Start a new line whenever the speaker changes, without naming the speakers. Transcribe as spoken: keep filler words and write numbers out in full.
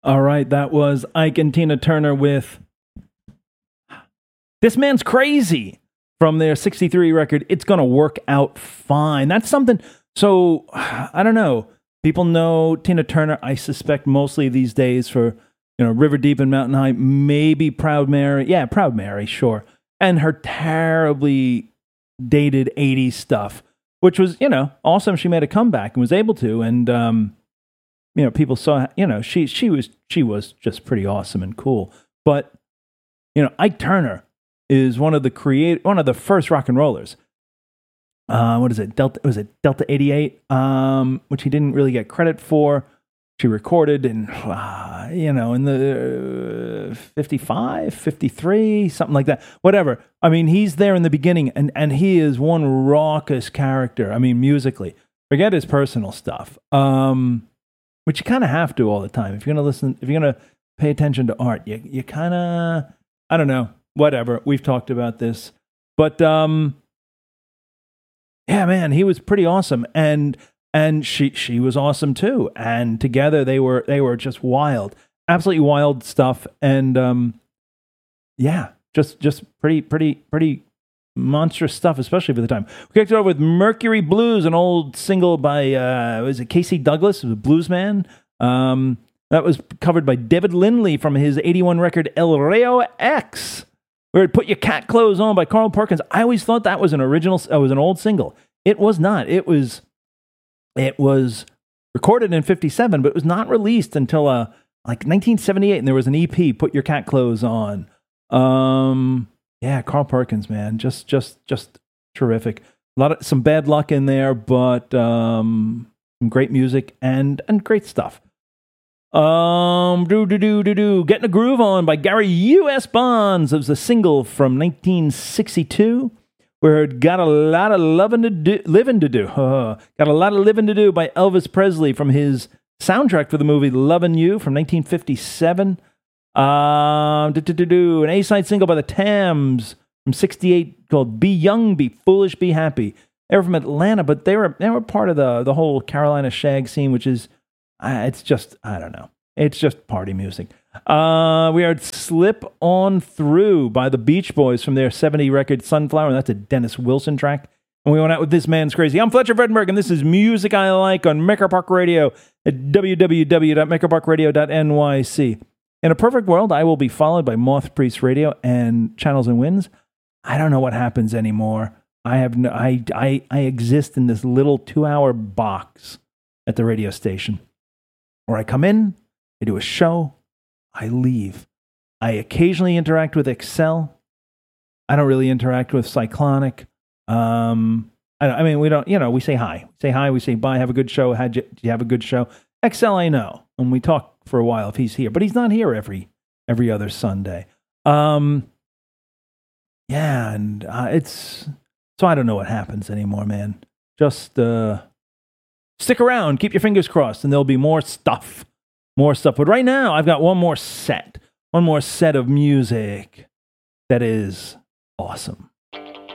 All right, that was Ike and Tina Turner with This Man's Crazy from their sixty-three record, It's Gonna Work Out Fine. That's something, so, I don't know. People know Tina Turner, I suspect, mostly these days for, you know, River Deep and Mountain High, maybe Proud Mary. Yeah, Proud Mary, sure. And her terribly dated eighties stuff, which was, you know, awesome. She made a comeback and was able to, and, um, you know, people saw, you know, she she was she was just pretty awesome and cool. But, you know, Ike Turner is one of the create one of the first rock and rollers. Uh, what is it? Delta was it Delta eighty-eight? Um, which he didn't really get credit for. She recorded in, uh, you know, in the uh, fifty-five, fifty-three, something like that. Whatever. I mean, he's there in the beginning, and and he is one raucous character. I mean, musically, forget his personal stuff. Um. Which you kind of have to all the time. If you're going to listen, if you're going to pay attention to art, you you kind of, I don't know, whatever. We've talked about this. But, um, yeah, man, he was pretty awesome. And and she she was awesome too. And together they were they were just wild. Absolutely wild stuff. And, um, yeah, just just pretty, pretty, pretty monstrous stuff, especially for the time. We kicked it over with Mercury Blues, an old single by, uh, was it Casey Douglas, a blues man? Um, that was covered by David Lindley from his eighty-one record El Rayo X, where it Put Your Cat Clothes On by Carl Perkins. I always thought that was an original, uh, was an old single. It was not. It was, it was recorded in fifty-seven, but it was not released until, uh, like nineteen seventy-eight, and there was an E P, Put Your Cat Clothes On. Um... Yeah, Carl Perkins, man, just, just, just terrific. A lot of some bad luck in there, but um, some great music and and great stuff. Um, do do do do do. Getting a Groove On by Gary U S Bonds. It was a single from nineteen sixty-two, where it got a lot of loving to do, living to do. Uh, got a lot of living to do by Elvis Presley from his soundtrack for the movie Lovin' You from nineteen fifty-seven. Um, do, do, do, do, an A-side single by the Tams from sixty-eight called "Be Young, Be Foolish, Be Happy." They were from Atlanta, but they were they were part of the the whole Carolina shag scene, which is uh, it's just I don't know, it's just party music. Uh, we heard "Slip On Through" by the Beach Boys from their seventy record "Sunflower," and that's a Dennis Wilson track. And we went out with "This Man's Crazy." I'm Fletcher Vredenberg, and this is Music I Like on Maker Park Radio at w w w dot maker park radio dot n y c. In a perfect world, I will be followed by Moth Priest Radio and Channels and Winds. I don't know what happens anymore. I have no, I, I, I exist in this little two-hour box at the radio station where I come in, I do a show, I leave. I occasionally interact with Excel. I don't really interact with Cyclonic. Um, I, I mean, we don't, you know, we say hi. We say hi, we say bye, have a good show. How'd you, did you have a good show? Excel, I know. And we talk for a while if he's here, but he's not here every every other Sunday. Um, yeah, and uh, it's so I don't know what happens anymore, man. Just uh, stick around, keep your fingers crossed, and there'll be more stuff, more stuff. But right now, I've got one more set, one more set of music that is awesome.